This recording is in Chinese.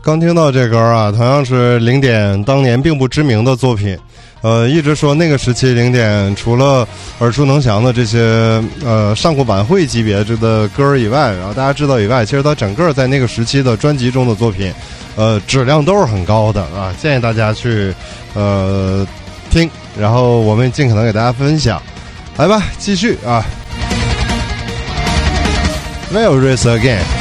刚听到这歌啊，同样是零点当年并不知名的作品。一直说那个时期零点除了耳熟能详的这些上过晚会级别的歌以外，然后大家知道以外，其实他整个在那个时期的专辑中的作品质量都是很高的啊，建议大家去听，然后我们尽可能给大家分享。来吧，继续啊 Will Race Again。